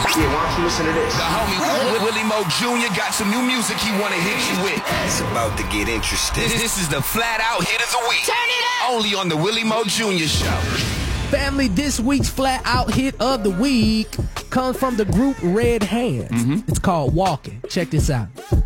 Yeah, why don't you listen to this? The homie Willie Mo Jr. got some new music he wanna hit you with. It's about to get interesting. This is the Flat Out Hit of the Week. Turn it up! Only on the Willie Mo Jr. Show. Family, this week's Flat Out Hit of the Week comes from the group Red Hands. It's called Walking. Check this out.